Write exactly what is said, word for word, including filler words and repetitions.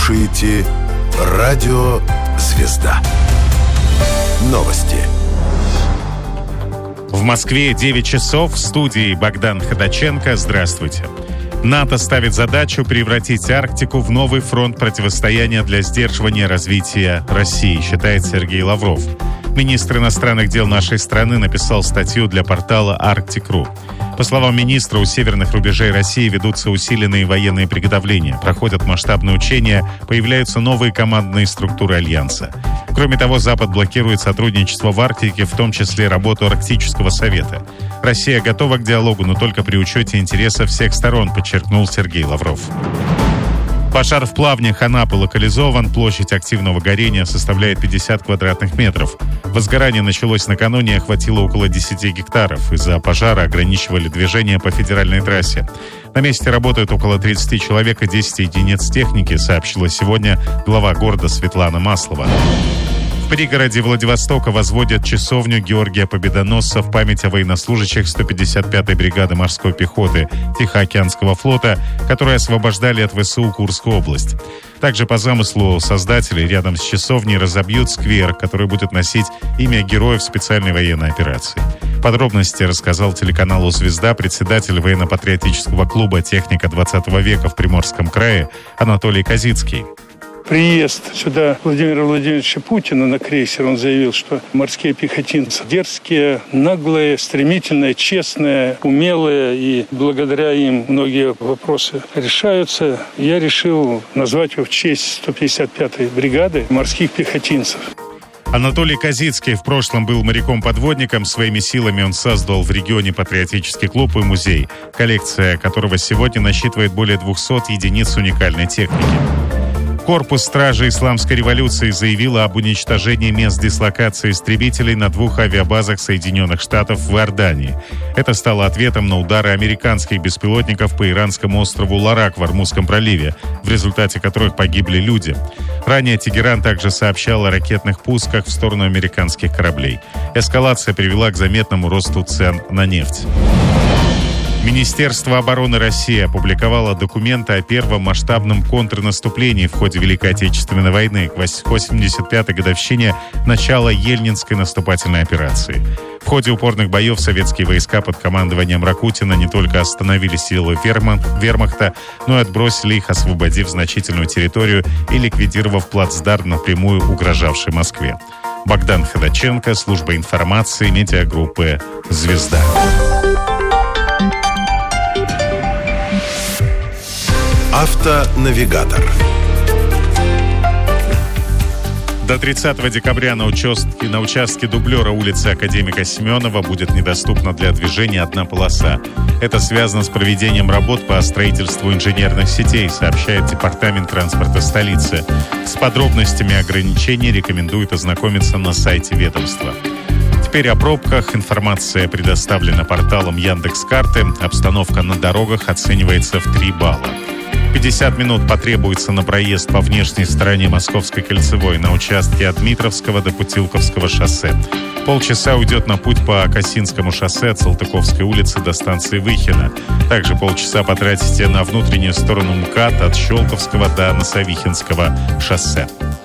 слушаете Радио Звезда. Новости. В Москве девять часов. В студии Богдан Ходаченко. Здравствуйте. НАТО ставит задачу превратить Арктику в новый фронт противостояния для сдерживания развития России, считает Сергей Лавров. Министр иностранных дел нашей страны написал статью для портала Арктик.ру. По словам министра, у северных рубежей России ведутся усиленные военные приготовления, проходят масштабные учения, появляются новые командные структуры Альянса. Кроме того, Запад блокирует сотрудничество в Арктике, в том числе работу Арктического совета. Россия готова к диалогу, но только при учете интересов всех сторон, подчеркнул Сергей Лавров. Пожар в Плавнях Анапы локализован. Площадь активного горения составляет пятьдесят квадратных метров. Возгорание началось накануне и охватило около десяти гектаров. Из-за пожара ограничивали движение по федеральной трассе. На месте работают около тридцати человек и десять единиц техники, сообщила сегодня глава города Светлана Маслова. В пригороде Владивостока возводят часовню Георгия Победоносца в память о военнослужащих сто пятьдесят пятой бригады морской пехоты Тихоокеанского флота, которые освобождали от ВСУ Курскую область. Также по замыслу создателей рядом с часовней разобьют сквер, который будет носить имя героев специальной военной операции. Подробности рассказал телеканалу «Звезда» председатель военно-патриотического клуба «Техника двадцатого века» в Приморском крае Анатолий Козицкий. Приезд сюда Владимира Владимировича Путина на крейсер, он заявил, что морские пехотинцы дерзкие, наглые, стремительные, честные, умелые, и благодаря им многие вопросы решаются. Я решил назвать его в честь сто пятьдесят пятой бригады морских пехотинцев. Анатолий Козицкий в прошлом был моряком-подводником. Своими силами он создал в регионе патриотический клуб и музей, коллекция которого сегодня насчитывает более двухсот единиц уникальной техники. Корпус стражи Исламской революции заявил об уничтожении мест дислокации истребителей на двух авиабазах Соединенных Штатов в Иордании. Это стало ответом на удары американских беспилотников по иранскому острову Ларак в Ормузском проливе, в результате которых погибли люди. Ранее Тегеран также сообщал о ракетных пусках в сторону американских кораблей. Эскалация привела к заметному росту цен на нефть. Министерство обороны России опубликовало документы о первом масштабном контрнаступлении в ходе Великой Отечественной войны к восьмидесяти пятой годовщине начала Ельнинской наступательной операции. В ходе упорных боев советские войска под командованием Ракутина не только остановили силы вермахта, но и отбросили их, освободив значительную территорию и ликвидировав плацдарм, напрямую угрожавший Москве. Богдан Ходаченко, служба информации, медиагруппы «Звезда». Автонавигатор. До тридцатого декабря на участке, на участке дублера улицы Академика Семенова будет недоступна для движения одна полоса. Это связано с проведением работ по строительству инженерных сетей, сообщает Департамент транспорта столицы. С подробностями ограничений рекомендуют ознакомиться на сайте ведомства. Теперь о пробках. Информация предоставлена порталом Яндекс.Карты. Обстановка на дорогах оценивается в три балла. пятьдесят минут потребуется на проезд по внешней стороне Московской кольцевой на участке от Дмитровского до Путилковского шоссе. Полчаса уйдет на путь по Косинскому шоссе от Салтыковской улицы до станции Выхино. Также полчаса потратите на внутреннюю сторону МКАД от Щелковского до Носовихинского шоссе.